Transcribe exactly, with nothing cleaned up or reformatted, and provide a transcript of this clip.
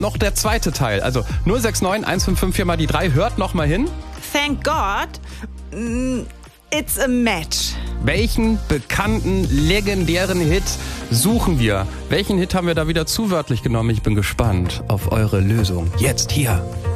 noch der zweite Teil. Also null sechs neun eins fünf fünf vier mal die drei. Hört noch mal hin. Thank God, mm, it's a match. Welchen bekannten, legendären Hit suchen wir? Welchen Hit haben wir da wieder zu wörtlich genommen? Ich bin gespannt auf eure Lösung. Jetzt hier.